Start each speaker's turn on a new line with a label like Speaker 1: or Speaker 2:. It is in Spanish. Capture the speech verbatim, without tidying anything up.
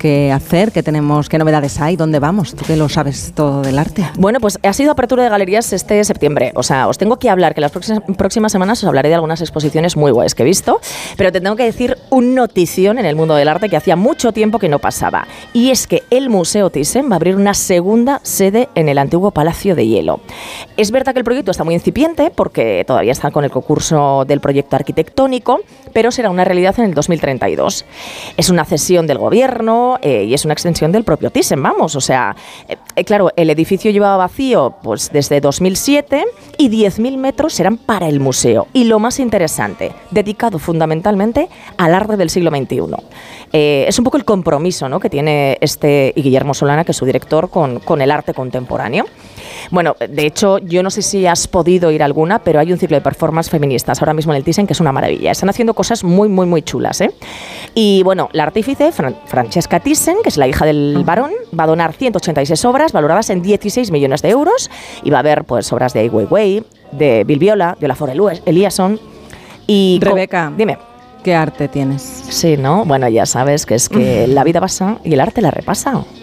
Speaker 1: que hacer? ¿Qué tenemos? ¿Qué novedades hay? ¿Dónde vamos? Tú que lo sabes todo del arte.
Speaker 2: Bueno, pues ha sido apertura de galerías este septiembre. O sea, os tengo que hablar que las próximas, próximas semanas os hablaré de algunas exposiciones muy guays que he visto, pero te tengo que decir un notición en el mundo del arte que hacía mucho tiempo que no pasaba. Y es que el Museo Thyssen va a abrir una segunda sede en el antiguo Palacio de Hielo. Es verdad que el proyecto está muy incipiente porque todavía está con el concurso del proyecto arquitectónico, pero será una realidad en el dos mil treinta y dos. Es una cesión del gobierno eh, y es una extensión del propio Thyssen, vamos. O sea, eh, claro, el edificio llevaba vacío pues desde dos mil siete y diez mil metros serán para el museo. Y lo más interesante, dedicado fundamentalmente al arte del siglo veintiuno. Eh, es un poco el compromiso, ¿no?, que tiene este y Guillermo Solana, que es su director, con, con el arte contemporáneo. Bueno, de hecho, yo no sé si has podido ir a alguna, pero hay un ciclo de performance feministas ahora mismo en el Thyssen que es una maravilla. Están haciendo cosas muy, muy, muy chulas, ¿eh? Y bueno, la artífice, Fran- Francesca Thyssen, que es la hija del varón, va a donar ciento ochenta y seis obras valoradas en dieciséis millones de euros y va a haber pues obras de Ai Weiwei, de Bill Viola, de Olafur Eliasson y...
Speaker 1: Rebeca,
Speaker 2: co- dime.
Speaker 1: ¿Qué arte tienes?
Speaker 2: Sí, ¿no? Bueno, ya sabes que es que la vida pasa y el arte la repasa.